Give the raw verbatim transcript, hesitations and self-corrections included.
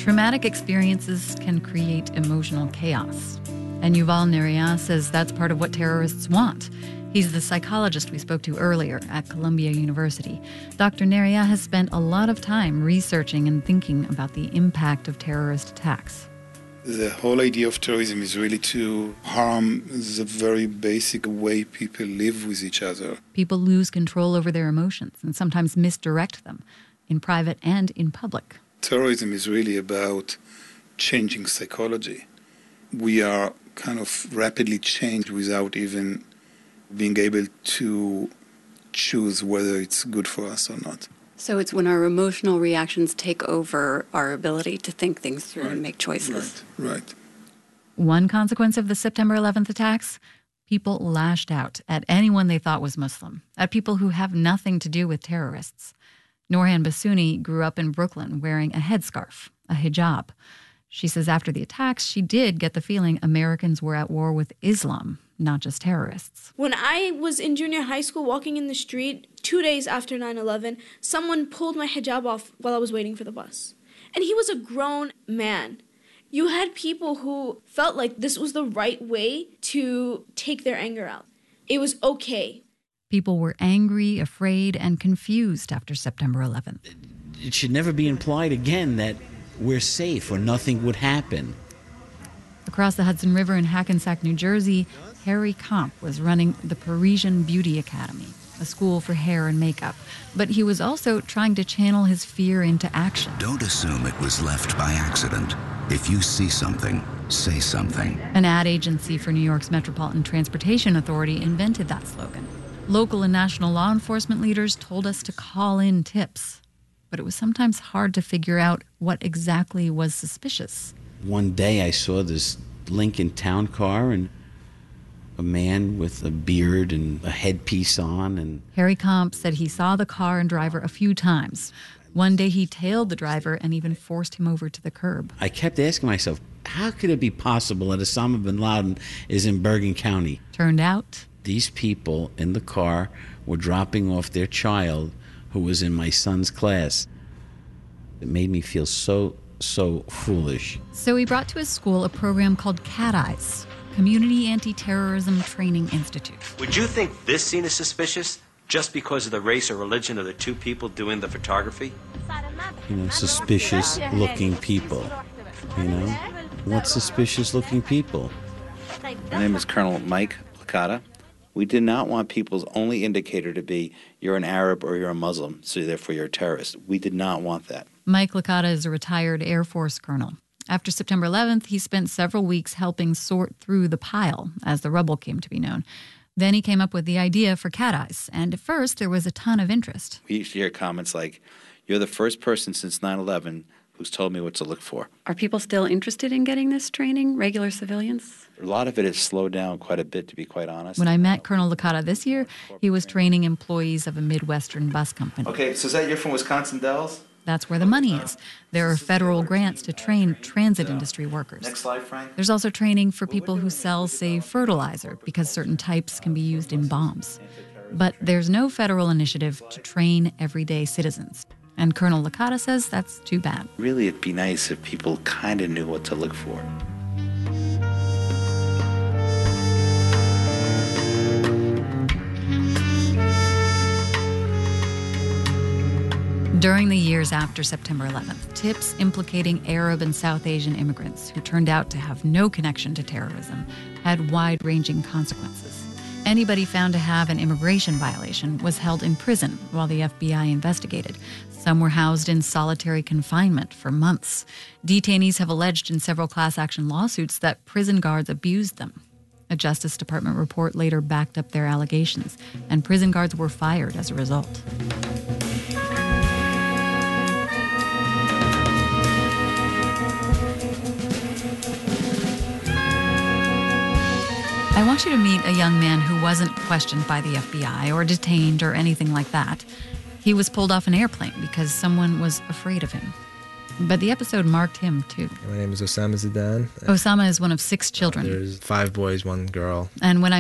Traumatic experiences can create emotional chaos. And Yuval Nerya says that's part of what terrorists want. He's the psychologist we spoke to earlier at Columbia University. Doctor Nerya has spent a lot of time researching and thinking about the impact of terrorist attacks. The whole idea of terrorism is really to harm the very basic way people live with each other. People lose control over their emotions and sometimes misdirect them, in private and in public. Terrorism is really about changing psychology. We are kind of rapidly changed without even being able to choose whether it's good for us or not. So it's when our emotional reactions take over our ability to think things through Right. and make choices. Right, right. One consequence of the September eleventh attacks? People lashed out at anyone they thought was Muslim, at people who have nothing to do with terrorists. Norhan Bassouni grew up in Brooklyn wearing a headscarf, a hijab. She says after the attacks, she did get the feeling Americans were at war with Islam, not just terrorists. When I was in junior high school walking in the street, two days after nine eleven, someone pulled my hijab off while I was waiting for the bus. And he was a grown man. You had people who felt like this was the right way to take their anger out. It was okay. People were angry, afraid, and confused after September eleventh. It should never be implied again that we're safe or nothing would happen. Across the Hudson River in Hackensack, New Jersey, Harry Comp was running the Parisian Beauty Academy, a school for hair and makeup. But he was also trying to channel his fear into action. Don't assume it was left by accident. If you see something, say something. An ad agency for New York's Metropolitan Transportation Authority invented that slogan. Local and national law enforcement leaders told us to call in tips. But it was sometimes hard to figure out what exactly was suspicious. One day I saw this Lincoln Town Car and a man with a beard and a headpiece on. And Harry Comp said he saw the car and driver a few times. One day he tailed the driver and even forced him over to the curb. I kept asking myself, how could it be possible that Osama bin Laden is in Bergen County? Turned out, these people in the car were dropping off their child who was in my son's class. It made me feel so, so foolish. So he brought to his school a program called Cat Eyes, Community Anti-Terrorism Training Institute. Would you think this scene is suspicious just because of the race or religion of the two people doing the photography? You know, suspicious-looking people. You know? What suspicious-looking people? My name is Colonel Mike Licata. We did not want people's only indicator to be you're an Arab or you're a Muslim, so therefore you're a terrorist. We did not want that. Mike Licata is a retired Air Force colonel. After September eleventh, he spent several weeks helping sort through the pile, as the rubble came to be known. Then he came up with the idea for Cat Eyes, and at first there was a ton of interest. We used to hear comments like, you're the first person since nine eleven who's told me what to look for. Are people still interested in getting this training, regular civilians? A lot of it has slowed down quite a bit, to be quite honest. When I met Colonel Licata this year, he was training employees of a Midwestern bus company. Okay, so is that you're from Wisconsin Dells? That's where the money is. There are federal grants to train transit industry workers. Next slide, Frank. There's also training for people who sell, say, fertilizer, because certain types can be used in bombs. But there's no federal initiative to train everyday citizens. And Colonel Licata says that's too bad. Really, it'd be nice if people kind of knew what to look for. During the years after September eleventh, tips implicating Arab and South Asian immigrants who turned out to have no connection to terrorism had wide-ranging consequences. Anybody found to have an immigration violation was held in prison while the F B I investigated. Some were housed in solitary confinement for months. Detainees have alleged in several class action lawsuits that prison guards abused them. A Justice Department report later backed up their allegations, and prison guards were fired as a result. I want you to meet a young man who wasn't questioned by the F B I or detained or anything like that. He was pulled off an airplane because someone was afraid of him. But the episode marked him, too. My name is Osama Zidan. Osama is one of six children. There's five boys, one girl. And when I